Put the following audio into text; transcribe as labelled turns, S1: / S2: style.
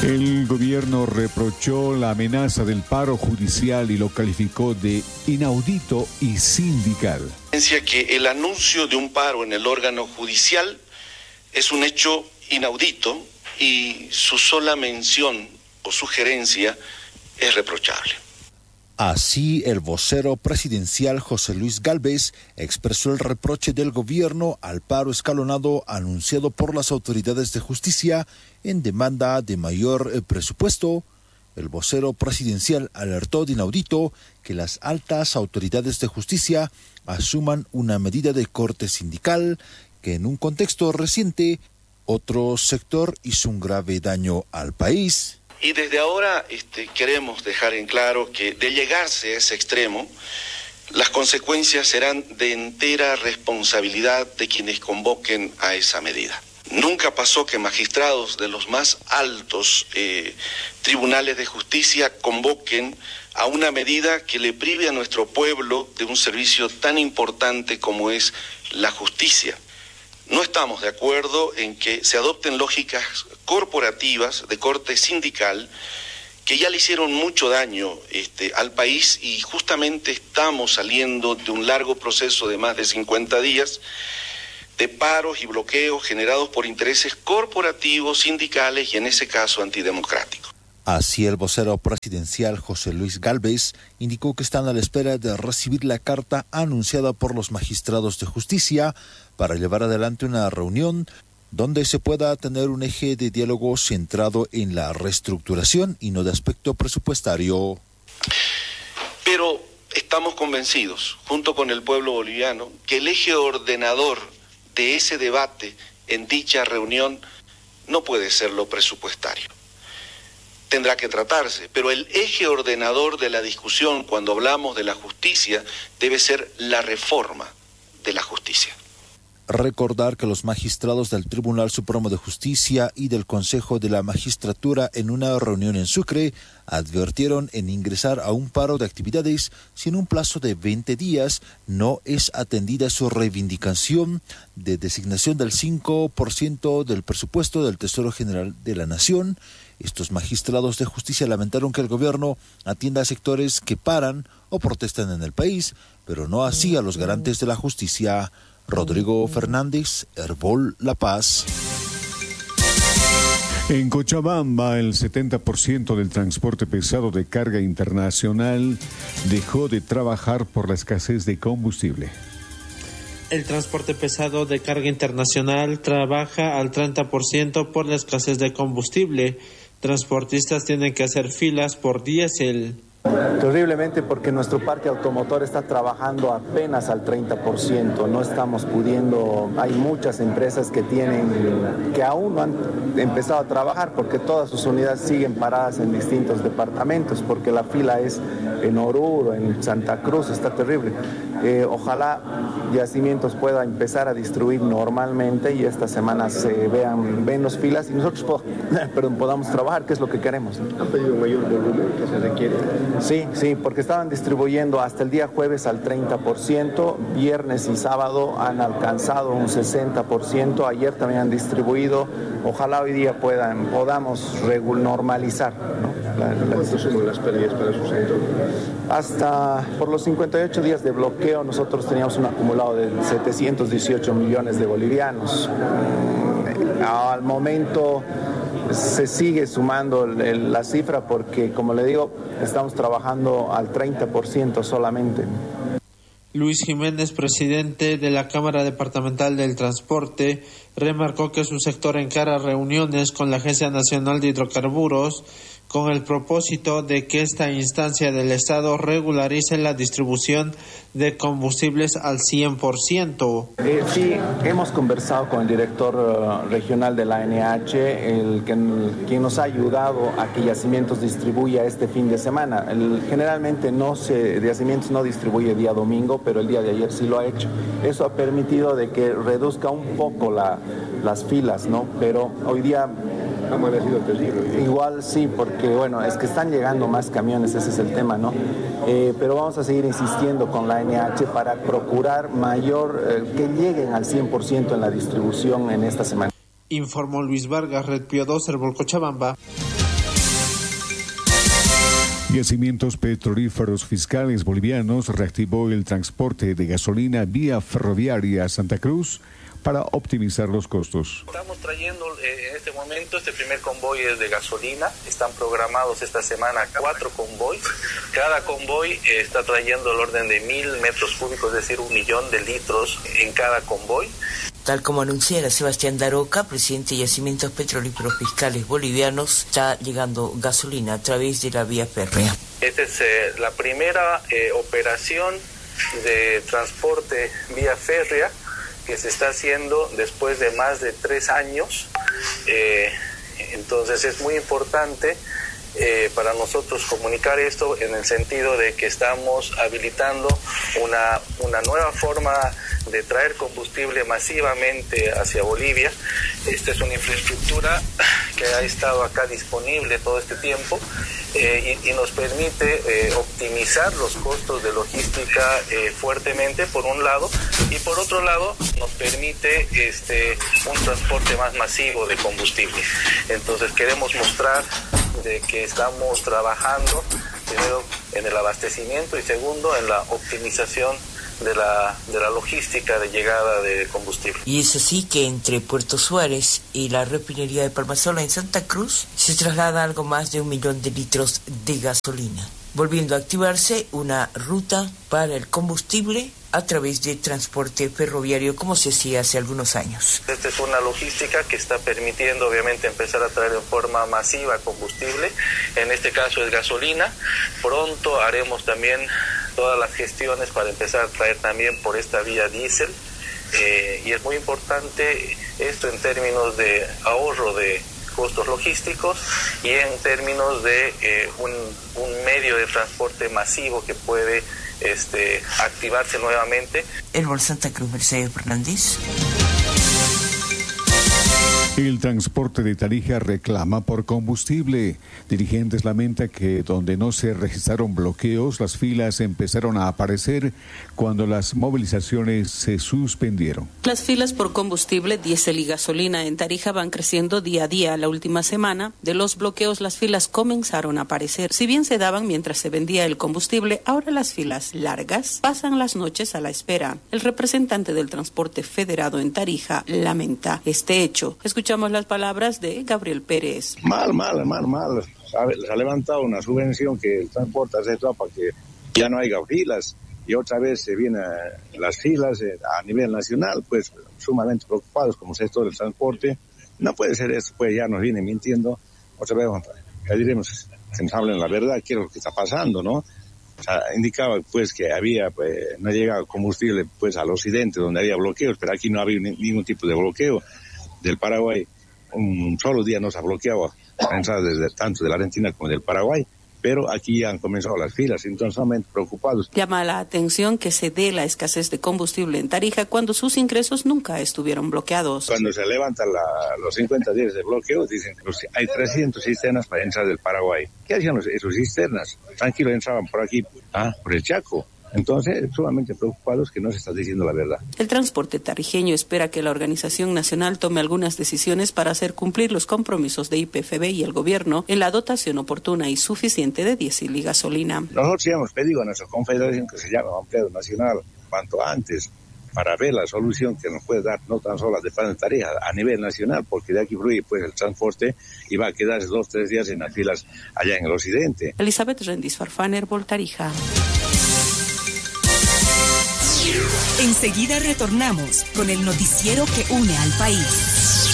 S1: El gobierno reprochó la amenaza del paro judicial y lo calificó de inaudito y sindical.
S2: Que el anuncio de un paro en el órgano judicial es un hecho inaudito y su sola mención o sugerencia es reprochable.
S3: Así, el vocero presidencial José Luis Gálvez expresó el reproche del gobierno al paro escalonado anunciado por las autoridades de justicia en demanda de mayor presupuesto. El vocero presidencial alertó de inaudito que las altas autoridades de justicia asuman una medida de corte sindical que en un contexto reciente otro sector hizo un grave daño al país.
S2: Y desde ahora queremos dejar en claro que de llegarse a ese extremo, las consecuencias serán de entera responsabilidad de quienes convoquen a esa medida. Nunca pasó que magistrados de los más altos tribunales de justicia convoquen a una medida que le prive a nuestro pueblo de un servicio tan importante como es la justicia. No estamos de acuerdo en que se adopten lógicas corporativas de corte sindical que ya le hicieron mucho daño al país, y justamente estamos saliendo de un largo proceso de más de 50 días de paros y bloqueos generados por intereses corporativos, sindicales y en ese caso antidemocráticos.
S3: Así, el vocero presidencial José Luis Gálvez indicó que están a la espera de recibir la carta anunciada por los magistrados de justicia para llevar adelante una reunión donde se pueda tener un eje de diálogo centrado en la reestructuración y no de aspecto presupuestario.
S2: Pero estamos convencidos, junto con el pueblo boliviano, que el eje ordenador de ese debate en dicha reunión no puede ser lo presupuestario. Tendrá que tratarse, pero el eje ordenador de la discusión cuando hablamos de la justicia debe ser la reforma de la justicia.
S3: Recordar que los magistrados del Tribunal Supremo de Justicia y del Consejo de la Magistratura en una reunión en Sucre advirtieron en ingresar a un paro de actividades si en un plazo de 20 días no es atendida su reivindicación de designación del 5% del presupuesto del Tesoro General de la Nación. Estos magistrados de justicia lamentaron que el gobierno atienda a sectores que paran o protestan en el país, pero no así a los garantes de la justicia. Rodrigo Fernández, Herbol La Paz.
S1: En Cochabamba, el 70% del transporte pesado de carga internacional dejó de trabajar por la escasez de combustible.
S4: El transporte pesado de carga internacional trabaja al 30% por la escasez de combustible. Transportistas tienen que hacer filas por diésel.
S5: Terriblemente, porque nuestro parque automotor está trabajando apenas al 30%, no estamos pudiendo, hay muchas empresas que aún no han empezado a trabajar porque todas sus unidades siguen paradas en distintos departamentos, porque la fila es en Oruro, en Santa Cruz, está terrible. Ojalá Yacimientos pueda empezar a distribuir normalmente y esta semana se vean menos filas y nosotros podamos trabajar, que es lo que queremos.
S6: ¿Han pedido mayor volumen que se requiere?
S5: Sí, porque estaban distribuyendo hasta el día jueves al 30%, viernes y sábado han alcanzado un 60%, ayer también han distribuido, ojalá hoy día podamos normalizar, ¿no?
S6: ¿Cuánto suman las pérdidas para su sector?
S5: Hasta por los 58 días de bloqueo nosotros teníamos un acumulado de 718 millones de bolivianos. Al momento se sigue sumando la cifra porque, como le digo, estamos trabajando al 30% solamente.
S4: Luis Jiménez, presidente de la Cámara Departamental del Transporte, remarcó que su sector encara reuniones con la Agencia Nacional de Hidrocarburos con el propósito de que esta instancia del Estado regularice la distribución de combustibles al 100%.
S5: Sí, hemos conversado con el director regional de la ANH, quien nos ha ayudado a que Yacimientos distribuya este fin de semana. Generalmente Yacimientos no distribuye día domingo, pero el día de ayer sí lo ha hecho. Eso ha permitido de que reduzca un poco las filas, ¿no? Pero hoy día
S6: ha amanecido terrible.
S5: Igual sí, porque bueno, es que están llegando más camiones, ese es el tema, ¿no? Pero vamos a seguir insistiendo con la ANH para procurar que lleguen al 100% en la distribución en esta semana.
S4: Informó Luis Vargas, Red Pío 2, Herbol Cochabamba.
S1: Yacimientos petrolíferos fiscales bolivianos reactivó el transporte de gasolina vía ferroviaria a Santa Cruz para optimizar los costos.
S7: Estamos trayendo en este momento, este primer convoy es de gasolina. Están programados esta semana 4 convoys. Cada convoy está trayendo el orden de 1.000 metros cúbicos, es decir, 1.000.000 de litros en cada convoy.
S8: Tal como anunciara Sebastián Daroca, presidente de Yacimientos Petrolíferos Fiscales Bolivianos, está llegando gasolina a través de la vía férrea.
S7: Esta es la primera operación de transporte vía férrea que se está haciendo después de más de 3 años. Entonces es muy importante para nosotros comunicar esto en el sentido de que estamos habilitando una nueva forma de traer combustible masivamente hacia Bolivia. Esta es una infraestructura que ha estado acá disponible todo este tiempo y nos permite optimizar los costos de logística fuertemente, por un lado, y por otro lado nos permite un transporte más masivo de combustible. Entonces queremos mostrar de que estamos trabajando primero en el abastecimiento y segundo en la optimización de la logística de llegada de combustible.
S8: Y es así que entre Puerto Suárez y la refinería de Palmasola en Santa Cruz se traslada algo más de 1.000.000 de litros de gasolina, volviendo a activarse una ruta para el combustible a través de transporte ferroviario como se hacía hace algunos años.
S7: Esta es una logística que está permitiendo obviamente empezar a traer en forma masiva combustible, en este caso es gasolina. Pronto haremos también todas las gestiones para empezar a traer también por esta vía diésel, y es muy importante esto en términos de ahorro de costos logísticos y en términos de un medio de transporte masivo que puede activarse nuevamente.
S8: El Santa Cruz, Mercedes Fernández.
S1: El transporte de Tarija reclama por combustible. Dirigentes lamentan que donde no se registraron bloqueos, las filas empezaron a aparecer cuando las movilizaciones se suspendieron.
S9: Las filas por combustible, diésel y gasolina en Tarija van creciendo día a día. La última semana de los bloqueos, las filas comenzaron a aparecer. Si bien se daban mientras se vendía el combustible, ahora las filas largas pasan las noches a la espera. El representante del transporte federado en Tarija lamenta este hecho. Escuchamos las palabras de Gabriel Pérez.
S10: Mal. Se ha levantado una subvención que el transporte hace todo para que ya no haya filas y otra vez se vienen las filas a nivel nacional, pues sumamente preocupados como sector del transporte. No puede ser esto, pues ya nos vienen mintiendo. Otra vez pediremos que nos hablen la verdad, qué es lo que está pasando, ¿no? O sea, indicaba pues que había, pues no llegaba combustible pues al occidente donde había bloqueos, pero aquí no había ningún tipo de bloqueo. Del Paraguay, un solo día nos ha bloqueado la entrada desde tanto de la Argentina como del Paraguay, pero aquí ya han comenzado las filas, entonces solamente preocupados.
S9: Llama la atención que se dé la escasez de combustible en Tarija cuando sus ingresos nunca estuvieron bloqueados.
S10: Cuando se levantan los 50 días de bloqueo, dicen que hay 300 cisternas para entrar del Paraguay. ¿Qué hacían esos cisternas? Tranquilo, entraban por aquí, por el Chaco. Entonces, sumamente preocupados que no se está diciendo la verdad.
S9: El transporte tarijeño espera que la organización nacional tome algunas decisiones para hacer cumplir los compromisos de IPFB y el gobierno en la dotación oportuna y suficiente de diésel y gasolina.
S10: Nosotros ya hemos pedido a nuestra confederación que se llame Empleado Nacional cuanto antes para ver la solución que nos puede dar no tan solo de Plan de Tarija a nivel nacional, porque de aquí fluye pues el transporte y va a quedarse 2-3 días en las filas allá en el occidente.
S9: Elizabeth Rendis Farfaner, Voltarija.
S11: Enseguida retornamos con el noticiero que une al país.